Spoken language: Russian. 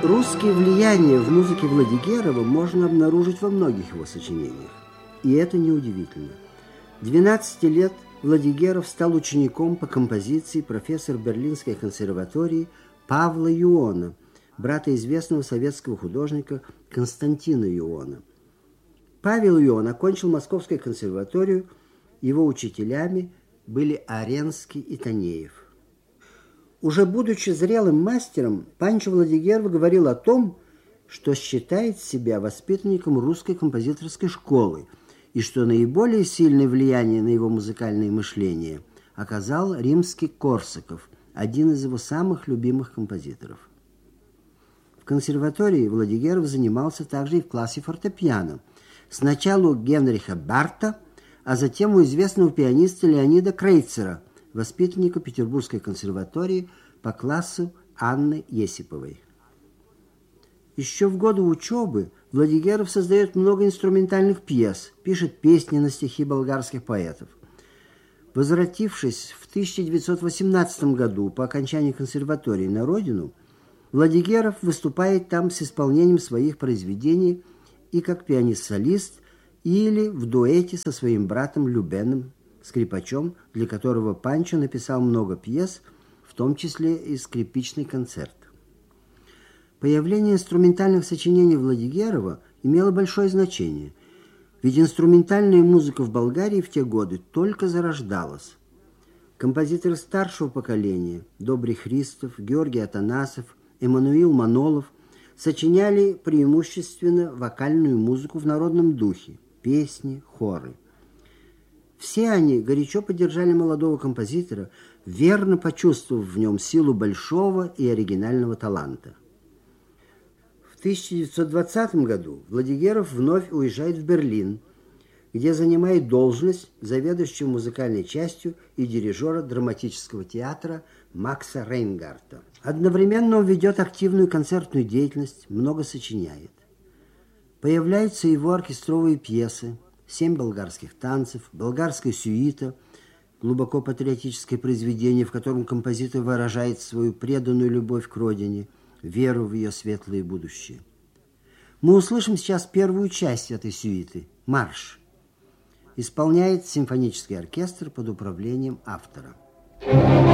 Русские влияния в музыке Владигерова можно обнаружить во многих его сочинениях. И это неудивительно. 12 лет Владигеров стал учеником по композиции профессора Берлинской консерватории Павла Юона, брата известного советского художника Константина Юона. Павел Юон окончил Московскую консерваторию, его учителями были Аренский и Танеев. Уже будучи зрелым мастером, Панчо Владигеров говорил о том, что считает себя воспитанником русской композиторской школы и что наиболее сильное влияние на его музыкальное мышление оказал римский Корсаков, один из его самых любимых композиторов. В консерватории Владигеров занимался также и в классе фортепиано. Сначала у Генриха Барта, а затем у известного пианиста Леонида Крейцера, воспитанника Петербургской консерватории по классу Анны Есиповой. Еще в годы учебы Владигеров создает много инструментальных пьес, пишет песни на стихи болгарских поэтов. Возвратившись в 1918 году по окончании консерватории на родину, Владигеров выступает там с исполнением своих произведений и как пианист-солист, или в дуэте со своим братом Любеном, скрипачом, для которого Панчо написал много пьес, в том числе и скрипичный концерт. Появление инструментальных сочинений Владигерова имело большое значение, ведь инструментальная музыка в Болгарии в те годы только зарождалась. Композиторы старшего поколения Добрый Христов, Георгий Атанасов, Эммануил Манолов сочиняли преимущественно вокальную музыку в народном духе, песни, хоры. Все они горячо поддержали молодого композитора, верно почувствовав в нем силу большого и оригинального таланта. В 1920 году Владигеров вновь уезжает в Берлин, где занимает должность заведующего музыкальной частью и дирижера драматического театра Макса Рейнгарта. Одновременно он ведет активную концертную деятельность, много сочиняет. Появляются его оркестровые пьесы, 7 болгарских танцев, болгарская сюита, глубоко патриотическое произведение, в котором композитор выражает свою преданную любовь к родине, веру в ее светлое будущее. Мы услышим сейчас первую часть этой сюиты – «Марш». Исполняет симфонический оркестр под управлением автора.